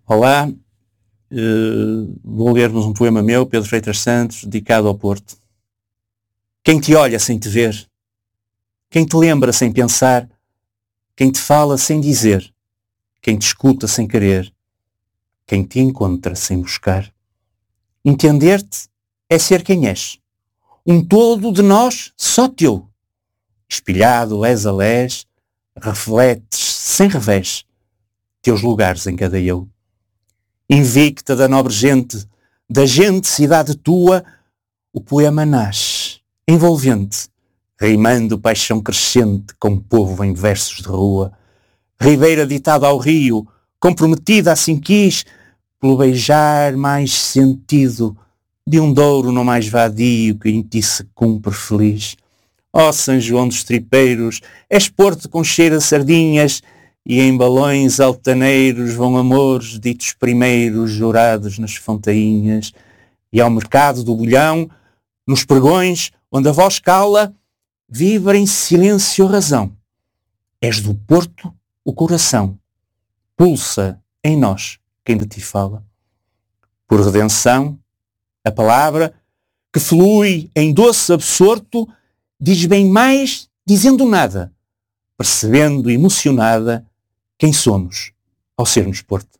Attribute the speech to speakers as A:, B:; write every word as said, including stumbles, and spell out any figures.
A: Olá, uh, vou ler-vos um poema meu, Pedro Freitas Santos, dedicado ao Porto. Quem te olha sem te ver, quem te lembra sem pensar, quem te fala sem dizer, quem te escuta sem querer, quem te encontra sem buscar. Entender-te é ser quem és, um todo de nós só teu. Espelhado és a lés, refletes sem revés teus lugares em cada eu. Invicta da nobre gente, da gente cidade tua, o poema nasce, envolvente, rimando paixão crescente com povo em versos de rua. Ribeira ditada ao rio, comprometida assim quis, pelo beijar mais sentido de um douro não mais vadio que em ti se cumpre feliz. Ó São João dos Tripeiros, és porto com cheiro a sardinhas, e em balões altaneiros vão amores ditos primeiros, jurados nas fontainhas. E ao mercado do bolhão, nos pregões, onde a voz cala, vibra em silêncio a razão. És do Porto o coração, pulsa em nós quem de ti fala. Por redenção, a palavra, que flui em doce absorto, diz bem mais dizendo nada, percebendo emocionada quem somos ao sermos Porto.